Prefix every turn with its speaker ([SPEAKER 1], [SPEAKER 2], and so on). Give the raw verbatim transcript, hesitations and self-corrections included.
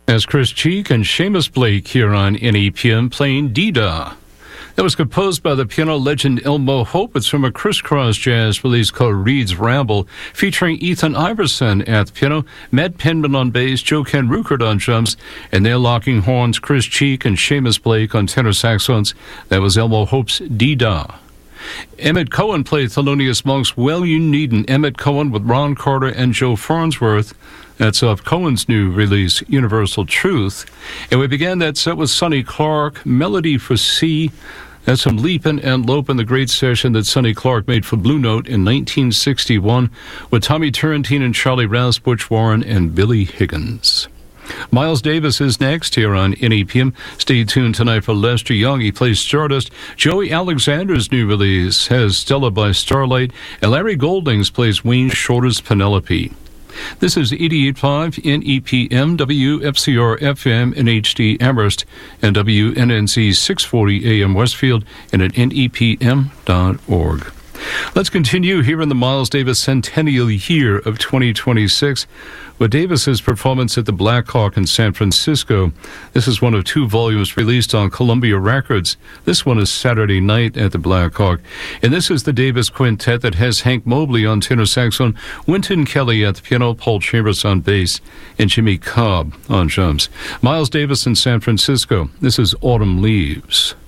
[SPEAKER 1] As Chris Cheek and Seamus Blake here on N E P M playing Dee-Da. That was composed by the piano legend Elmo Hope. It's from a crisscross jazz release called Reed's Ramble, featuring Ethan Iverson at the piano, Matt Penman on bass, Joe Ken Ruckert on drums, and their locking horns, Chris Cheek and Seamus Blake on tenor saxophones. That was Elmo Hope's Dee-Da. Emmett Cohen played Thelonious Monk's Well You Needn't. Emmett Cohen with Ron Carter and Joe Farnsworth. That's off Cohen's new release, Universal Truth. And we began that set with Sonny Clark, Melody for C. That's from Leapin' and Lopin', the great session that Sonny Clark made for Blue Note in nineteen sixty-one with Tommy Turrentine and Charlie Rouse, Butch Warren, and Billy Higgins. Miles Davis is next here on N E P M. Stay tuned tonight for Lester Young. He plays Stardust. Joey Alexander's new release has Stella by Starlight. And Larry Goldings plays Wayne Shorter's Penelope. This is eighty-eight point five N E P M, W F C R F M in H D Amherst, and W N N Z six forty A M Westfield, and at N E P M dot org. Let's continue here in the Miles Davis centennial year of twenty twenty-six with Davis's performance at the Black Hawk in San Francisco. This is one of two volumes released on Columbia Records. This one is Saturday Night at the Black Hawk. And this is the Davis Quintet that has Hank Mobley on tenor saxophone, Wynton Kelly at the piano, Paul Chambers on bass, and Jimmy Cobb on drums. Miles Davis in San Francisco. This is Autumn Leaves.